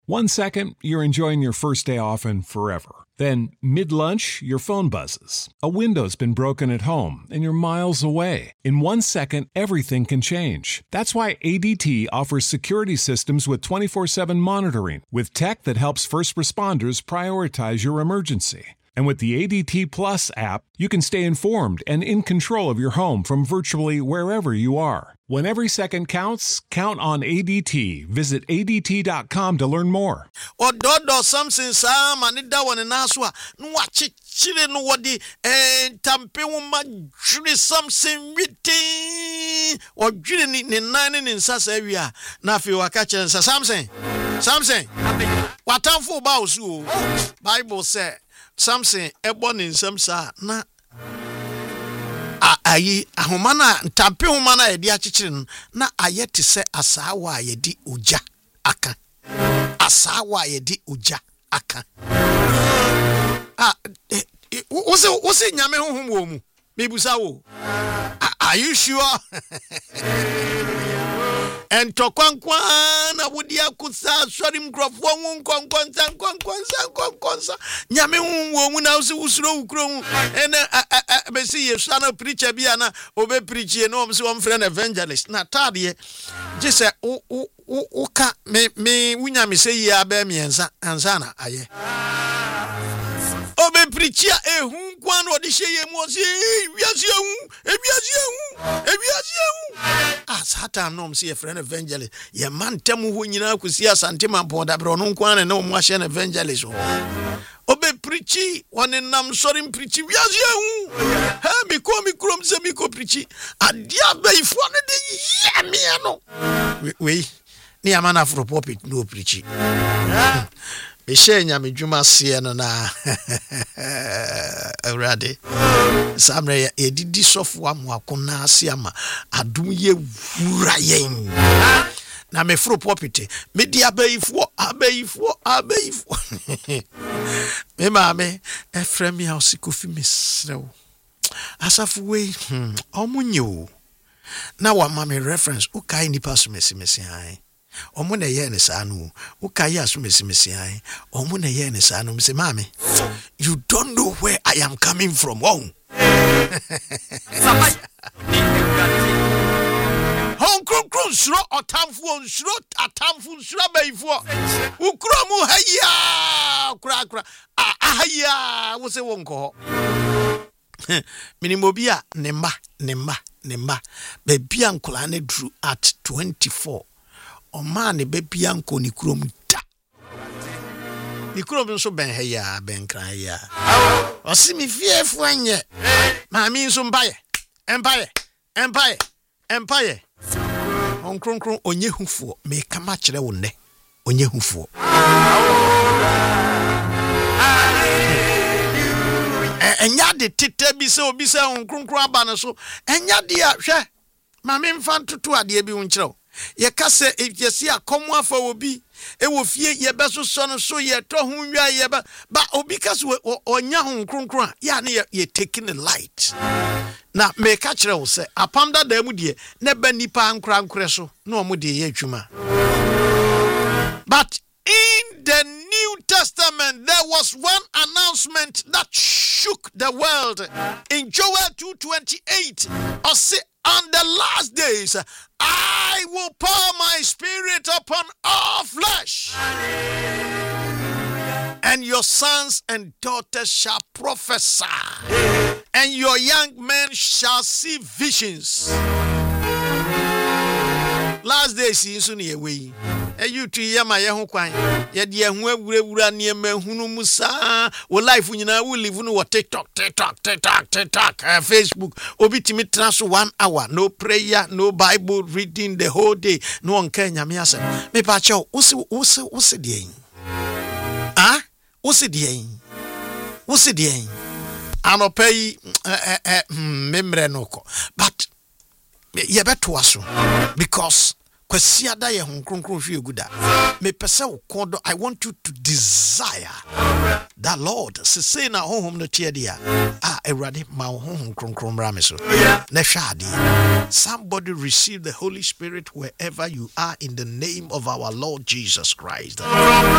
1 second, you're enjoying your first day off and forever. Then, mid-lunch, your phone buzzes. A window's been broken at home and you're miles away. In 1 second, everything can change. That's why ADT offers security systems with 24/7 monitoring, with tech that helps first responders prioritize your emergency. And with the ADT Plus app, you can stay informed and in control of your home from virtually wherever you are. When every second counts, count on ADT. Visit ADT.com to learn more. Ododo something sam and that one in Aswa. No watch it chile no wadi and tampe wuma juli something written or juli ni nine in sas area. Nafi wakacha something. What time for Bausu? Bible said something ebon in some sa na ayi ahomana ntampe homana edi achichire no na ayete se asawa ayedi uja aka asawa ayedi uja aka wose nyame honhom wo mu mebusa wo are you sure and to kwankwan na wodi akusa sori mkrofo won konkonsa nyame wo mu na usuro ukro hu ene besi yesu na preacher bia na obe preach no om se won friend evangelist na tade je se o ka me wunya me se yi aba miensa ansa na aye obe preach ehun kwan odi hye mu osi ewiase Satan no see a friend evangelist. Ye man temu ho nyina akusi asante mampo da bro no kwan na omo ahye na evangelist ho. Obe preachi one nam sorry preachi wiase hu. Ha mi krom se mi ko preachi. Adia be ifo no de ye me no. We ni amana for pulpit no preachi. Eshenya medwuma se no na awrade samre edidi sofo amoakona ase ama adum ye wura yen na me fro pulpit me di abayifo me mame efrem ya osikofi mesrew asafu we omunye na wa mame reference ukai ni paso mesi hai omo na ye ne sa no ukai aso mesi hai omo na ye ne sa no me say mame you don't know where I am coming from. Oh. Hong Kong sro otamfu sro atamfu sro bayfo ukromu haya kra ahaya wo se wonko minimobia nemba bebia nkola ne drew at 24 o man ne bebia nko ni krom da ni krom so ben haya ben kran ya o si mi fiefo anye ma mi so mbaye empire onkronkron onye hufuo me kama kire wo ne onye hufuo enya de tete bi se obi se onkronkron aba ne so enya de a hwe ma me mfa ntoto ade bi wo nkire ye ka se yesi akomo afa obi e wo fie ye beso so no so ye to hu nwa ye ba obi ka se onya onkronkron ya ne ye taking the light na me ka kire wo se apamda da mu de na ba nipa ankra so na omo de ye adwuma. But in the New Testament there was one announcement that shook the world in Joel 2:28. Or say, on the last days I will pour my spirit upon all flesh, and your sons and daughters shall prophesy, and your young men shall see visions. Last days is soon away. You to yama yahu kwan ye de hu awurawura ne mahunu musa wo life nyina wo live no TikTok Facebook obitimi traso 1 hour, no prayer, no Bible reading the whole day, no onka nyame asem me pa che wo se de wo se de anopai memre noko, but ye beto aso because kwasiada ye honkronkron hwe guda me pese wo kodo. I want you to desire that Lord say na honhom no tie dia erade ma honkronkron bra me so na hwade. Somebody receive the Holy Spirit wherever you are in the name of our Lord Jesus Christ.